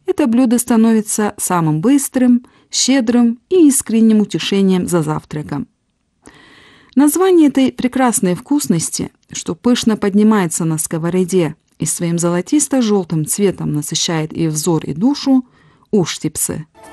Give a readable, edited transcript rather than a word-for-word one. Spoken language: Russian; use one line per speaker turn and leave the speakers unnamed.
это блюдо становится самым быстрым, щедрым и искренним утешением за завтраком. Название этой прекрасной вкусности, что пышно поднимается на сковороде и своим золотисто-желтым цветом насыщает и взор, и душу, уштипсы.